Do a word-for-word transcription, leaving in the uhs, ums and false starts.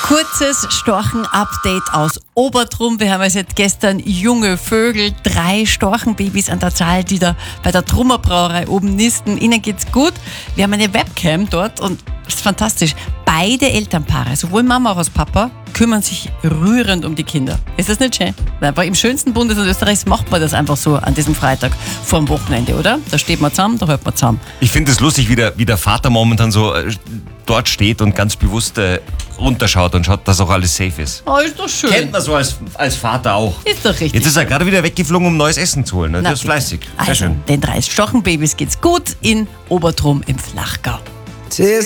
Kurzes Storchen-Update aus Obertrum. Wir haben ja seit gestern junge Vögel, drei Storchenbabys an der Zahl, die da bei der Trummer Brauerei oben nisten. Ihnen geht's gut. Wir haben eine Webcam dort und das ist fantastisch. Beide Elternpaare, sowohl Mama als auch Papa, kümmern sich rührend um die Kinder. Ist das nicht schön? Aber im schönsten Bundesland Österreichs macht man das einfach so an diesem Freitag vorm Wochenende, oder? Da steht man zusammen, da hört man zusammen. Ich finde es lustig, wie der, wie der Vater momentan so äh, dort steht und ganz bewusst äh, runterschaut und schaut, dass auch alles safe ist. Oh, ist doch schön. Kennt man so als, als Vater auch. Ist doch richtig. Jetzt ist er gerade wieder weggeflogen, um neues Essen zu holen. Ne? Na, Das ist fleißig. Sehr also, schön. den drei Storchenbabys geht's gut in Obertrum im Flachgau.